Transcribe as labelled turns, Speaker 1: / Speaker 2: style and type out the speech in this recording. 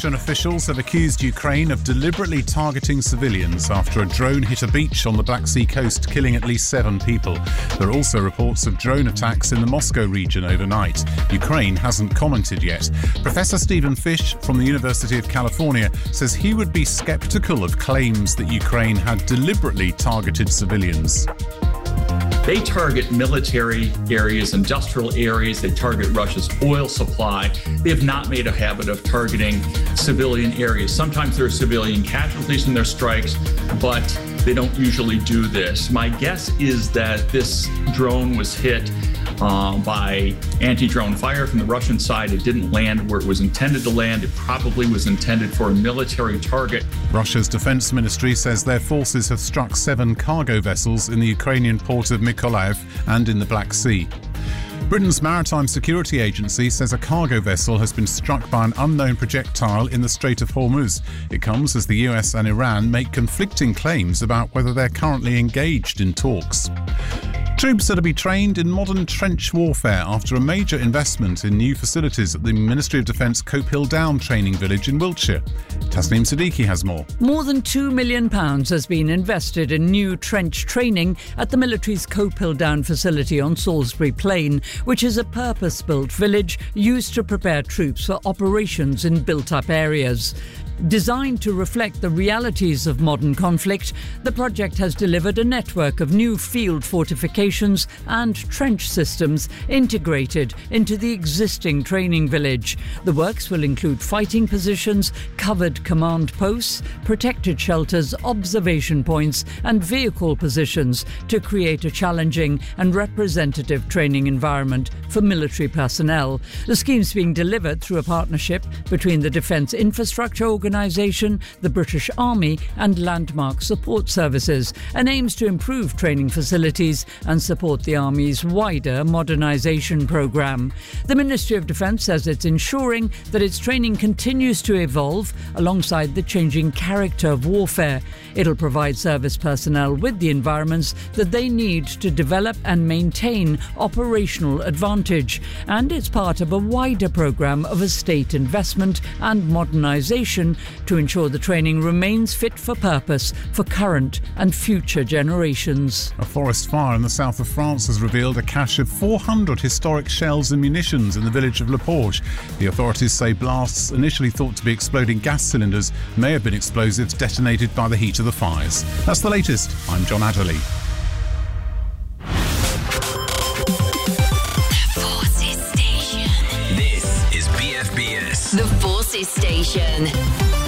Speaker 1: Russian officials have accused Ukraine of deliberately targeting civilians after a drone hit a beach on the Black Sea coast, killing at least 7 people. There are also reports of drone attacks in the Moscow region overnight. Ukraine hasn't commented yet. Professor Stephen Fish from the University of California says he would be sceptical of claims that Ukraine had deliberately targeted civilians.
Speaker 2: They target military areas, industrial areas. They target Russia's oil supply. They have not made a habit of targeting civilian areas. Sometimes there are civilian casualties in their strikes, but they don't usually do this. My guess is that this drone was hit by anti-drone fire from the Russian side. It didn't land where it was intended to land. It probably was intended for a military target.
Speaker 1: Russia's defense ministry says their forces have struck 7 cargo vessels in the Ukrainian port of Mykolaiv and in the Black Sea. Britain's Maritime Security Agency says a cargo vessel has been struck by an unknown projectile in the Strait of Hormuz. It comes as the US and Iran make conflicting claims about whether they're currently engaged in talks. Troops are to be trained in modern trench warfare after a major investment in new facilities at the Ministry of Defence Cope Hill Down training village in Wiltshire. Tasneem Siddiqui has more.
Speaker 3: More than £2 million has been invested in new trench training at the military's Cope Hill Down facility on Salisbury Plain, which is a purpose-built village used to prepare troops for operations in built-up areas. Designed to reflect the realities of modern conflict, the project has delivered a network of new field fortifications and trench systems integrated into the existing training village. The works will include fighting positions, covered command posts, protected shelters, observation points and vehicle positions to create a challenging and representative training environment for military personnel. The scheme's being delivered through a partnership between the Defence Infrastructure Organisation, the British Army and Landmark Support Services, and aims to improve training facilities and support the Army's wider modernisation programme. The Ministry of Defence says it's ensuring that its training continues to evolve alongside the changing character of warfare. It'll provide service personnel with the environments that they need to develop and maintain operational advantage, and it's part of a wider programme of estate investment and modernisation to ensure the training remains fit for purpose for current and future generations.
Speaker 1: A forest fire in the south of France has revealed a cache of 400 historic shells and munitions in the village of Le Porge. The authorities say blasts initially thought to be exploding gas cylinders may have been explosives detonated by the heat of the fires. That's the latest. I'm John Adderley.
Speaker 4: The Forces Station. This is BFBS. The Forces Station.